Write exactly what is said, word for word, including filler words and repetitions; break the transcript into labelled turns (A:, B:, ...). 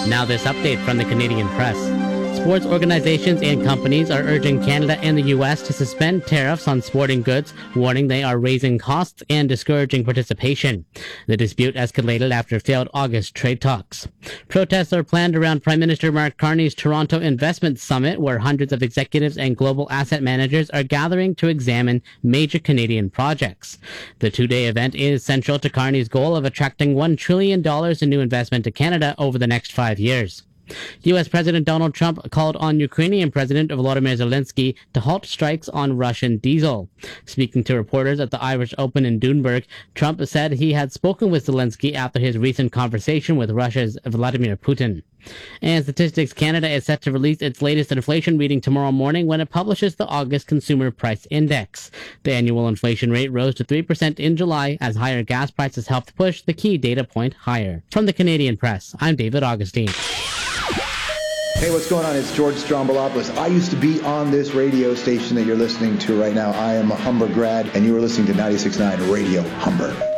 A: Now this update from the Canadian Press. Sports organizations and companies are urging Canada and the U S to suspend tariffs on sporting goods, warning they are raising costs and discouraging participation. The dispute escalated after failed August trade talks. Protests are planned around Prime Minister Mark Carney's Toronto Investment Summit, where hundreds of executives and global asset managers are gathering to examine major Canadian projects. The two-day event is central to Carney's goal of attracting one trillion dollars in new investment to Canada over the next five years. U S. President Donald Trump called on Ukrainian President Volodymyr Zelensky to halt strikes on Russian diesel. Speaking to reporters at the Irish Open in Nuremberg, Trump said he had spoken with Zelensky after his recent conversation with Russia's Vladimir Putin. And Statistics Canada is set to release its latest inflation reading tomorrow morning when it publishes the August Consumer Price Index. The annual inflation rate rose to three percent in July as higher gas prices helped push the key data point higher. From the Canadian Press, I'm David Augustine.
B: Hey, what's going on? It's George Strombolopoulos. I used to be on this radio station that you're listening to right now. I am a Humber grad, and you are listening to ninety-six point nine Radio Humber.